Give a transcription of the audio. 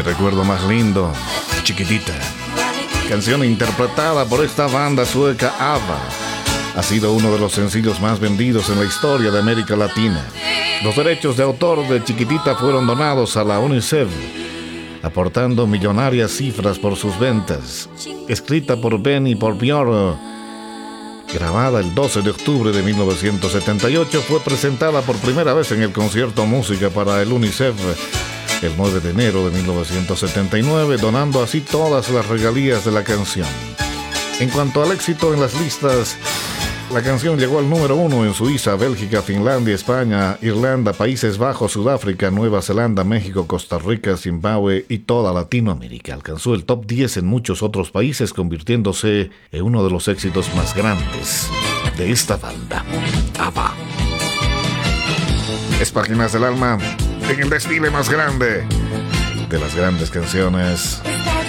recuerdo más lindo, Chiquitita. Canción interpretada por esta banda sueca ABBA. Ha sido uno de los sencillos más vendidos en la historia de América Latina. Los derechos de autor de Chiquitita fueron donados a la UNICEF, aportando millonarias cifras por sus ventas. Escrita por Benny por Björn, grabada el 12 de octubre de 1978, fue presentada por primera vez en el concierto Música para el UNICEF el 9 de enero de 1979, donando así todas las regalías de la canción. En cuanto al éxito en las listas, la canción llegó al número 1 en Suiza, Bélgica, Finlandia, España, Irlanda, Países Bajos, Sudáfrica, Nueva Zelanda, México, Costa Rica, Zimbabue y toda Latinoamérica. Alcanzó el top 10 en muchos otros países, convirtiéndose en uno de los éxitos más grandes de esta banda, ABBA. Es Páginas del Alma en el desfile más grande de las grandes canciones.